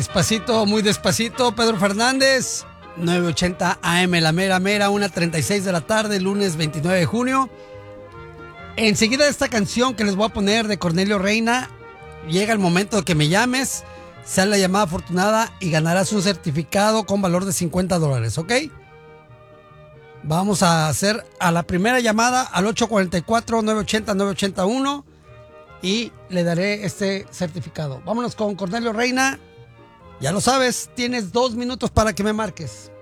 Despacito, muy despacito, Pedro Fernández. 9:80 AM, la mera mera, 1:36 de la tarde, lunes 29 de junio. Enseguida de esta canción que les voy a poner de Cornelio Reina, llega el momento de que me llames, sale la llamada afortunada y ganarás un certificado con valor de $50, ¿ok? Vamos a hacer a la primera llamada al 844-980-981 y le daré este certificado. Vámonos con Cornelio Reina. Ya lo sabes, tienes 2 minutos para que me marques.